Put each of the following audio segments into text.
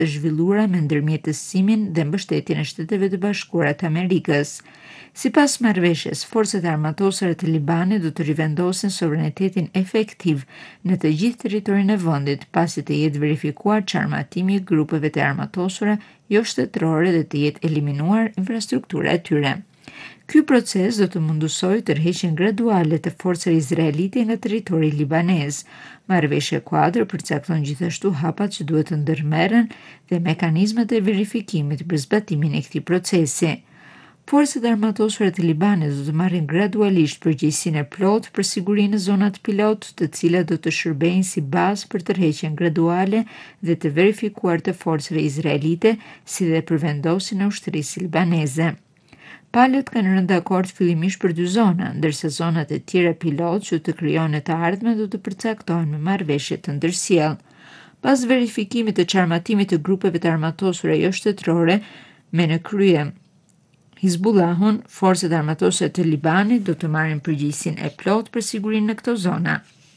të zhvilluara me ndërmjetësimin dhe mbështetjen e Shteteve të Bashkuara të Amerikës. Sipas marrëveshjes, forcat armatosore të Libanit do të rivendosin sovranitetin efektiv në të gjithë territorin e vendit, pasi të jetë verifikuar çarmatimi i grupeve të armatosura jo shtetërore dhe të jetë eliminuar infrastruktura e tyre. Ky proces do të mundësojë tërheqjen graduale të forcave izraelite nga territori libanez. Marrëveshja kuadër përcakton gjithashtu hapat që duhet të ndërmerren dhe mekanizmat e verifikimit për zbatimin e këtij procesi. Forcat armatosore të Libanit do të marrin gradualisht përgjegjësinë e plotë për sigurinë në zonat pilot, të cilat do të shërbejnë si bazë për tërheqjen graduale dhe të verifikuar të forcave izraelite, si dhe për vendosjen e ushtrisë libaneze. Palët kanë rënë dakord fillimisht për 2 zona, ndërsa zonat e tjera pilot që të krijohen në të ardhmen do të përcaktohen me marrëveshje të ndërsjellë. Pas verifikimit të çarmatimit të grupeve të armatosura jo shtetërore me në krye Hizbullahun, forcat armatosore të Libanit do të marrin përgjegjësinë e plotë për sigurinë në këto zona.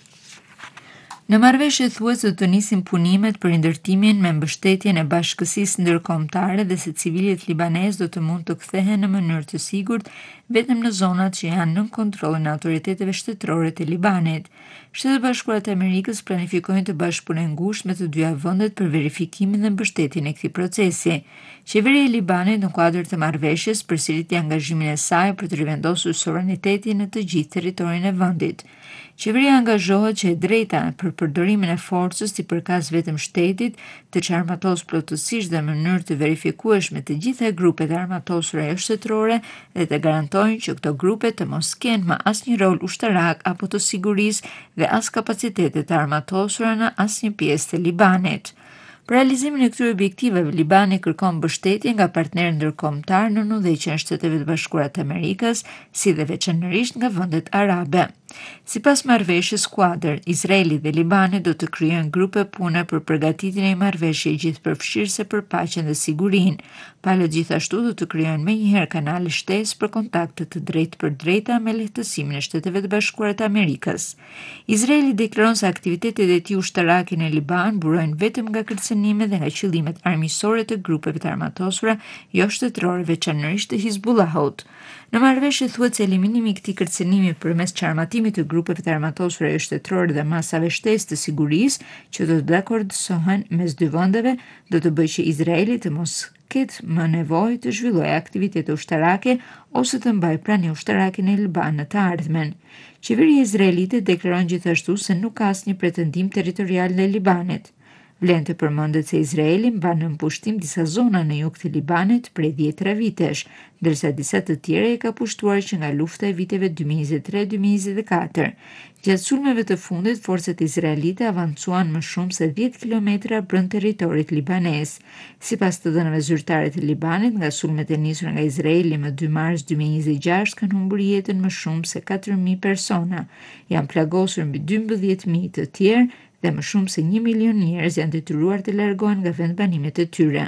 Në marrëveshje thuhet se do të nisin punimet për ndërtimin me mbështetjen e bashkësisë ndërkombëtare dhe se civilët libanezë do të mund të kthehen në mënyrë të sigurt vetëm në zonat që janë nën kontrollin e autoriteteve shtetërore të Libanit. Shtetet e Bashkuara të Amerikës planifikojnë të bashkëpunojnë ngushtë me të dyja vendet për verifikimin dhe mbështetjen e këtij procesi. Qeveria e Libanit në kuadër të marrëveshjes përsëriti angazhimin e saj për të rivendosur sovranitetin në të gjithë territorin e vendit. Qeveria angazhohet që e drejta për përdorimin e forcës t'i përkas vetëm shtetit, të çarmatos plotësisht dhe në mënyrë të verifikueshme të gjitha grupet armatosura jo shtetërore dhe të garantojnë që këto grupe të mos kenë më asnjë rol ushtarak apo të sigurisë dhe as kapacitete të armatosura në asnjë pjesë të Libanit. Për realizimin e këtyre objektiveve, Libani kërkon mbështetje nga partnerë ndërkombëtar në udhëheqjen e Shteteve të Bashkuara të Amerikës, si dhe veçanërisht nga vendet arabe. Sipas marrëveshjes kuadër, Izraeli dhe Libani do të krijojnë grupe pune për përgatitjen e një marrëveshje gjithëpërfshirëse për paqen dhe sigurinë. Palët gjithashtu do të krijojnë menjëherë kanale shtesë për kontakte të drejtë për drejta me lehtësimin e Shteteve të Bashkuara të Amerikës. Izraeli deklaron se aktivitetet e tij ushtarake në Liban burojnë vetëm nga kërcënimet dhe nga qëllimet armiqësore të grupeve të armatosura jo shtetërore, veçanërisht të Hizbullahut. Në marrëveshje thuhet se eliminimi i këtij kërcënimi përmes çarmatimit të grupeve të armatosura jo shtetërore dhe masave shtesë të sigurisë që do të dakordohen mes dy vendeve do të bëjë që Izraeli të mos ketë më nevojë të zhvillojë aktivitete ushtarake ose të mbajë prani ushtarake në Liban në të ardhmen. Qeveria izraelite deklaron gjithashtu se nuk ka asnjë pretendim territorial në Libanit. Vlen të përmendet se Izraeli mban në pushtim disa zona në jug të Libanit prej 10 vitesh, ndërsa disa të tjera e ka pushtuar që nga lufta e viteve 2023-2024. Gjatë sulmeve të fundit, forcat izraelite avancuan më shumë se 10 kilometra brenda territorit libanez. Sipas të dhënave zyrtare të Libanit, nga sulmet e nisura nga Izraeli më 2 mars 2026 kanë humbur jetën më shumë se 4.000 persona. Janë plagosur mbi 12.000 të tjerë dhe më shumë se 1 milion njerëz janë detyruar të largohen nga vendbanimet e tyre.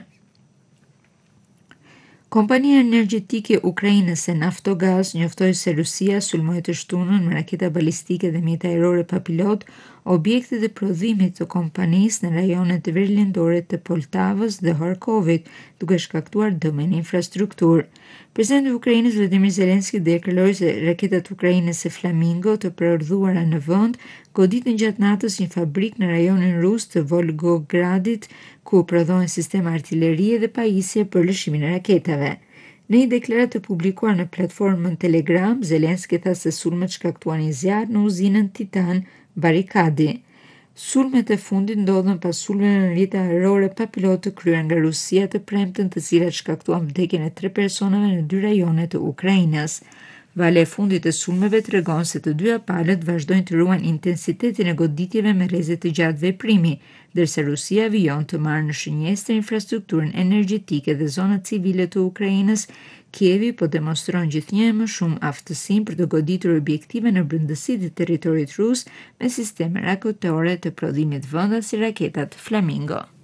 Kompania energjetike ukrainase Naftogaz njoftoi se Rusia sulmoi të shtunën me raketa balistike dhe mjete ajrore pa pilot objektet e prodhimit të kompanisë në rajonet verilandore të Poltavës dhe Harkovit, duke shkaktuar dëm në infrastrukturë. Presidenti i Ukrainës Volodymyr Zelensky deklaroi se raketat ukrainase Flamingo të preordhuara në vend goditën gjatë natës një fabrikë në rajonin rus të Volgogradit, ku prodhohen sistema artillerie dhe pajisje për lëshimin e raketave. Në një deklaratë të publikuar në platformën Telegram, Zelensky tha se sulmet shkaktuan një zjarr në uzinën Titan Barikadi. Sulmet e fundit ndodhen pas sulmeve me mjete ajrore pa pilot të kryer nga Rusia të premten, të cilat shkaktuan vdekjen e 3 personave në 2 rajone të Ukrainës. Vale e fundit e sulmeve tregon se të dyja palët vazhdojnë të ruajnë intensitetin e goditjeve me rreze të gjatë veprimi, ndërsa Rusia vijon të marrë në shënjestër infrastrukturën energjetike dhe zonat civile të Ukrainës. Kievi po demonstron gjithnjë më shumë aftësinë për të goditur objektive në brendësitë e territorit rus me sisteme raketore të prodhimit vendas si raketat Flamingo.